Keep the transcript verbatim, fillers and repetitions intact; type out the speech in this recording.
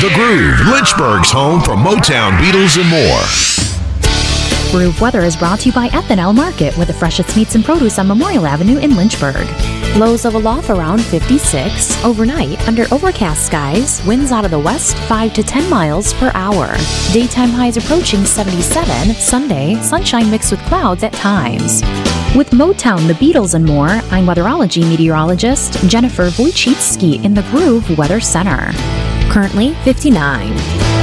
The Groove, Lynchburg's home for Motown, Beatles, and more. Groove Weather is brought to you by Ethanol Market with the freshest meats and produce on Memorial Avenue in Lynchburg. Lows of aloft around fifty-six. Overnight, under overcast skies, winds out of the west five to ten miles per hour. Daytime highs approaching seventy-seven. Sunday, sunshine mixed with clouds at times. With Motown, the Beatles, and more, I'm weatherology meteorologist Jennifer Wojcicki in the Groove Weather Center. Currently fifty-nine.